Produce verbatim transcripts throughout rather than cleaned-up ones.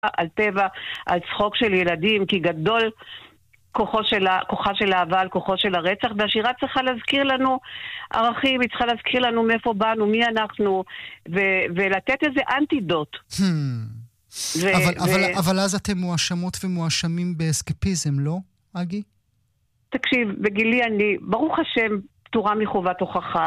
על טבע, על צחוק של ילדים, כי גדול כוחו של, כוחה של האהבה על כוחו של הרצח, והשירה צריכה להזכיר לנו ערכים, היא צריכה להזכיר לנו מאיפה באנו, מי אנחנו, ו- ולתת איזה אנטידוט. Hmm. ו- אבל, ו- אבל, אבל אז אתם מואשמות ומואשמים באסקפיזם, לא, אגי? תקשיב, בגילי אני, ברוך השם, פטורה מחובת הוכחה.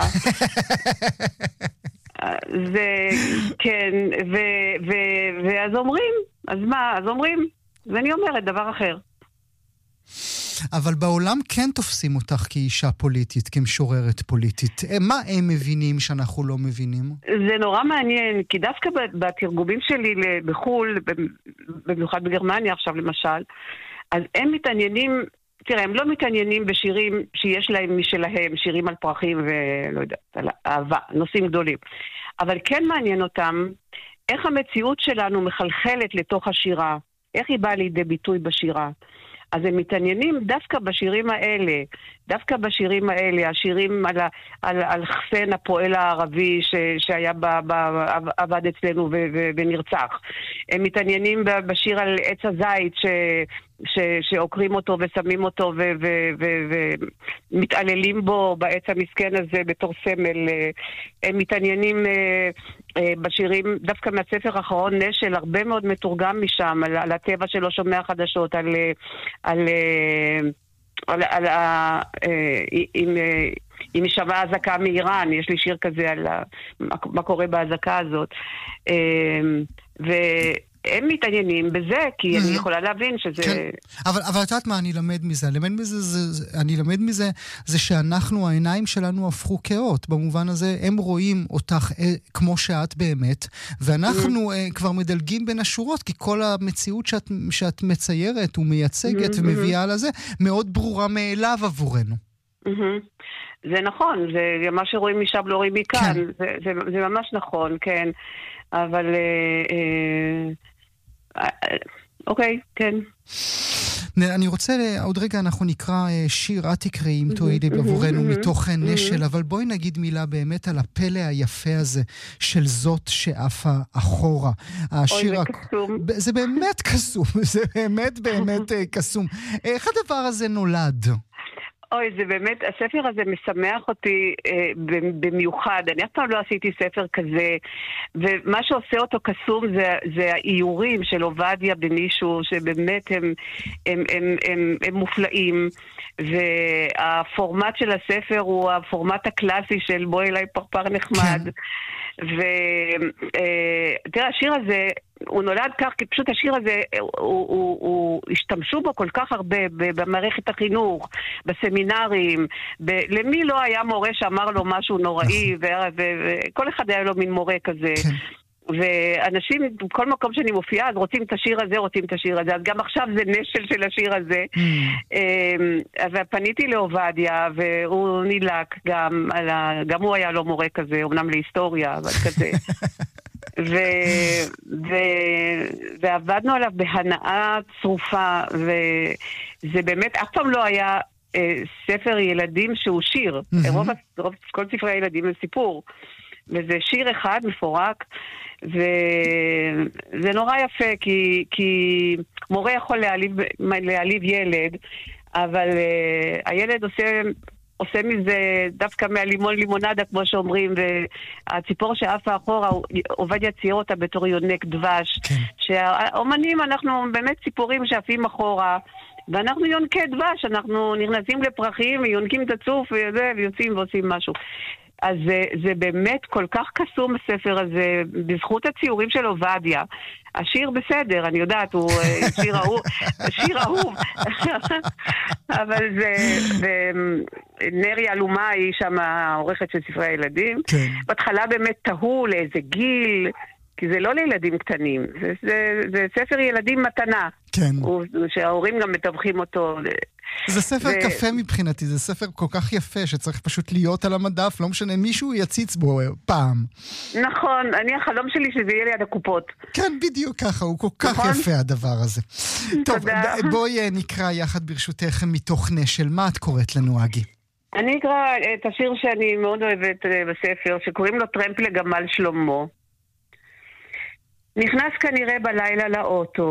זה, כן, ו- ו- ואז אומרים, אז מה, אז אומרים, ואני אומרת דבר אחר. אבל בעולם כן תופסים אותך כאישה פוליטית, כמשוררת פוליטית. מה הם מבינים שאנחנו לא מבינים? זה נורא מעניין, כי דווקא בתרגומים שלי בחול, במיוחד בגרמניה עכשיו למשל, אז הם מתעניינים, תראה, הם לא מתעניינים בשירים שיש להם משלהם, שירים על פרחים ולא יודע, על אהבה, נושאים גדולים. אבל כן מעניין אותם איך המציאות שלנו מחלחלת לתוך השירה, איך היא באה לידי ביטוי בשירה. אז הם מתעניינים דווקא בשירים האלה, דווקא בשירים האלה, השירים על, על, על חסן הפועל הערבי ש, שהיה ב, ב, עבד אצלנו ו, ו, ונרצח. הם מתעניינים בשיר על עץ הזית ש, ש, שעוקרים אותו ושמים אותו ו, ו, ו, ומתעללים בו בעץ המסכן הזה בתור סמל. הם מתעניינים בשירים, דווקא מהספר האחרון נשל, הרבה מאוד מתורגם משם, על, על הטבע שלא שומע חדשות, על... על על, על, אם, אם שווה הזקה מאיראן, יש לי שיר כזה על מה קורה בהזקה הזאת. והם מתעניינים בזה, כי אני יכולה להבין שזה... כן. אבל, אבל את יודעת מה אני למד מזה? למד מזה זה, זה, אני למד מזה זה שאנחנו, העיניים שלנו הפכו כאות. במובן הזה, הם רואים אותך אה, כמו שאת באמת, ואנחנו אה, כבר מדלגים בין השורות, כי כל המציאות שאת, שאת מציירת ומייצגת ומביאה לזה, מאוד ברורה מאליו עבורנו. זה נכון, זה מה שרואים משם לא רואים מכאן. זה, זה, זה ממש נכון, כן. אבל... אוקיי, כן. אני רוצה, עוד רגע אנחנו נקרא שיר, את תקראי אם תואילי בעבורנו מתוך נשל, אבל בואי נגיד מילה באמת על הפלא היפה הזה של זאת שעפה אחורה. אוי, זה קסום. זה באמת קסום, זה באמת באמת קסום. איך הדבר הזה נולד? אוי, זה באמת, הספר הזה משמח אותי אה, במיוחד. אני אף פעם לא עשיתי ספר כזה, ומה שעושה אותו קסום זה, זה האיורים של עובדיה בנישו, שבאמת הם, הם, הם, הם, הם מופלאים, והפורמט של הספר הוא הפורמט הקלאסי של בוא אליי פרפר נחמד. ותראה, השיר הזה, הוא נולד כך, כי פשוט השיר הזה, הוא, הוא, הוא, השתמשו בו כל כך הרבה במערכת החינוך, בסמינרים, ב, למי לא היה מורה שאמר לו משהו נוראי, וכל אחד היה לו מין מורה כזה. ואנשים, בכל מקום שאני מופיעה, אז רוצים את השיר הזה, רוצים את השיר הזה. אז גם עכשיו זה נשל של השיר הזה. אז פניתי לעובדיה, והוא נילק גם, גם הוא היה לו מורה כזה, אמנם להיסטוריה, אבל כזה. ו... ו... ועבדנו עליו בהנאה צרופה, וזה באמת, אף פעם לא היה אה, ספר ילדים שהוא שיר. Mm-hmm. רוב, רוב, כל ספרי הילדים הם סיפור. וזה שיר אחד מפורק, וזה נורא יפה, כי, כי מורה יכול להעליב, להעליב ילד, אבל uh, הילד עושה... עושה מזה דווקא מהלימון לימונדה, כמו שאומרים, והציפור שעפה אחורה, עובדיה צייר אותה בתור יונק דבש, כן. שהאומנים, אנחנו באמת ציפורים שעפים אחורה, ואנחנו יונקי דבש, אנחנו נכנסים לפרחים, יונקים את הצוף, וזה, ויוצאים ועושים משהו. אז זה, זה באמת כל כך קסום הספר הזה, בזכות הציורים של עובדיה. השיר בסדר, אני יודעת, הוא שיר אהוב, שיר אהוב. אבל זה, זה נרי אלומה היא שם העורכת של ספרי הילדים. כן. בהתחלה באמת תהו לאיזה גיל, כי זה לא לילדים קטנים, זה, זה, זה ספר ילדים מתנה. כן. הוא, שההורים גם מתווכים אותו. זה ספר ו... קפה מבחינתי, זה ספר כל כך יפה שצריך פשוט להיות על המדף, לא משנה, מישהו יציץ בו פעם. נכון, אני החלום שלי שזה יהיה ליד הקופות. כן, בדיוק ככה, הוא כל כך נכון? יפה הדבר הזה. טוב, בואי נקרא יחד ברשותך מתוך נשל, מה את קוראת לנו, אגי? אני אקרא את השיר שאני מאוד אוהבת בספר, שקוראים לו טרמפ לגמל שלמה. נכנס כנראה בלילה לאוטו,